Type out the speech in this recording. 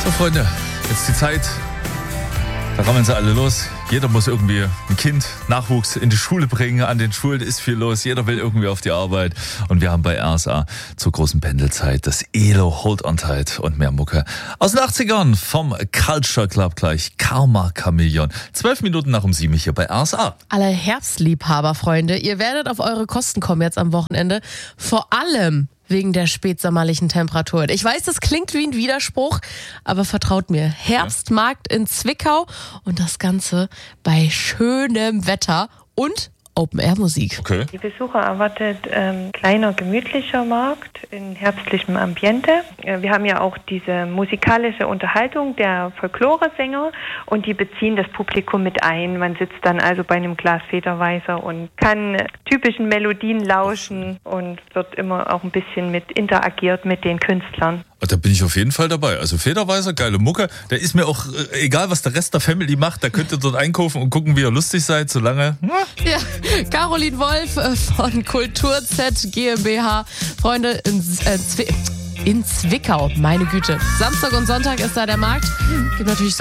So, Freunde, jetzt die Zeit. Da rammeln sie alle los. Jeder muss irgendwie ein Kind, Nachwuchs in die Schule bringen. An den Schulen ist viel los. Jeder will irgendwie auf die Arbeit. Und wir haben bei RSA zur großen Pendelzeit das ELO Hold On Tight und mehr Mucke. Aus den 80ern vom Culture Club gleich. Karma Chameleon. 12 Minuten nach um 7 hier bei RSA. Alle Herbstliebhaber, Freunde, ihr werdet auf eure Kosten kommen jetzt am Wochenende. Vor allem wegen der spätsommerlichen Temperaturen. Ich weiß, das klingt wie ein Widerspruch, aber vertraut mir. Herbstmarkt in Zwickau und das Ganze bei schönem Wetter und Open-Air-Musik. Okay. Die Besucher erwartet kleiner, gemütlicher Markt in herbstlichem Ambiente. Wir haben ja auch diese musikalische Unterhaltung der Folklore-Sänger und die beziehen das Publikum mit ein. Man sitzt dann also bei einem Glas Federweißer und kann typischen Melodien lauschen und wird immer auch ein bisschen mit interagiert mit den Künstlern. Da bin ich auf jeden Fall dabei. Also Federweißer, geile Mucke. Da ist mir auch egal, was der Rest der Family macht. Da könnt ihr dort einkaufen und gucken, wie ihr lustig seid, solange... Ja, Caroline Wolf von Kultur Z GmbH. Freunde, in Zwickau, meine Güte. Samstag und Sonntag ist da der Markt. Gibt natürlich